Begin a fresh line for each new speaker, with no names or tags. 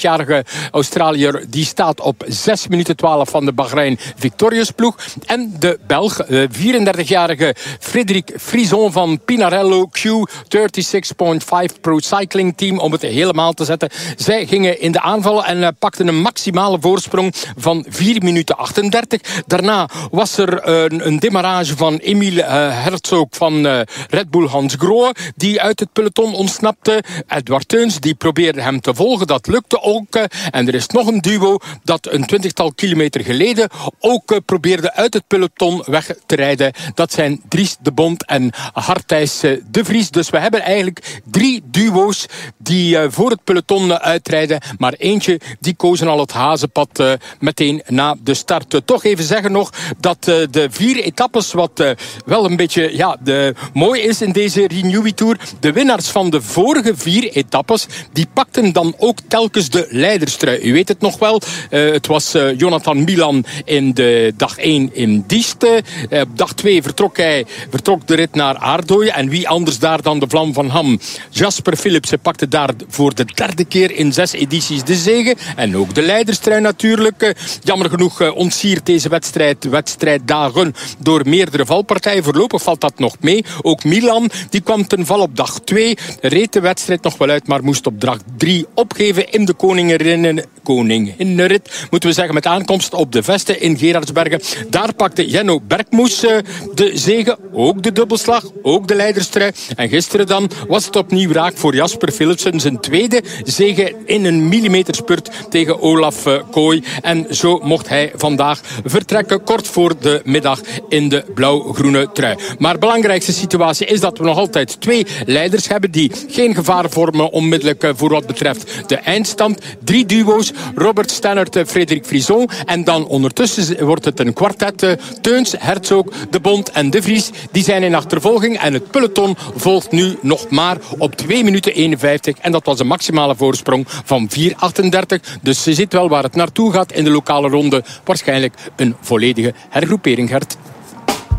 24-jarige Australiër, die staat op 6 minuten 12 van de Bahrein Victorious ploeg. En de Belg, 34-jarige Frédéric Frison van Pinarello Q36.5 Pro Cycling Team, om het helemaal te zetten. Zij gingen in de aanval en pakten een maximale voorsprong van 4 minuten 38. Daarna was er een demarrage van Emile Herzog van Red Bull Hansgrohe, die uit het peloton ontsnapte. Edward Teuns, die probeerde hem te volgen. Dat lukte ook. En er is nog een duo dat een 20-tal kilometer geleden ook probeerde uit het peloton weg te rijden. Dat zijn Dries de Bont en Hartijs de Vries. Dus we hebben eigenlijk 3 duo's die voor het peloton uitrijden. Maar eentje, die kozen al het hazenpad meteen na de start. Toch even zeggen nog dat de 4 etappes, wat wel een beetje mooi is in deze Renewy Tour, de winnaars van de vorige 4 etappes, die pakten dan ook telkens de leiderstrui. U weet het nog wel, het was Jonathan Milan in de dag 1 in Diest. Op dag 2 vertrok de rit naar Aardooien. En wie anders daar dan de vlam van Ham? Jasper Philipsen pakte daar voor de 3e keer in 6 edities de zege. En ook de leiderstrui natuurlijk. Jammer genoeg ontsiert deze wedstrijddagen door meerdere valpartijen. Voorlopig valt dat nog mee. Ook Milan, die kwam ten val op dag 2. Reed de wedstrijd nog wel uit, maar moest op dag 3 opgeven in de Koninginnenrit. Moeten we zeggen, met aankomst op de Vesten in Gerardsbergen. Daar pakte Jenno Bergmoes de zege. Ook de dubbelslag, ook de leiderstrui. En gisteren dan was het opnieuw raak voor Jasper Philipsen. Zijn tweede zege in een millimeterspurt tegen Olaf Kooi. En zo mocht hij vandaag vertrekken kort voor de middag in de blauw-groene trui. Maar de belangrijkste situatie is dat we nog altijd 2 leiders hebben die geen gevaar vormen onmiddellijk voor wat betreft de eindstand. 3 duo's, Robert Stannard, Frédéric Frison. En dan ondertussen wordt het een kwartet. Teuns, Herzog, De Bont en De Vries, die zijn in achtervolging. En het peloton volgt nu nog maar op 2 minuten 51. En dat was een maximale voorsprong van 4:38. Dus je ziet wel waar het naartoe gaat in de lokale ronde. Waarschijnlijk een volledige hergroepering, Gert.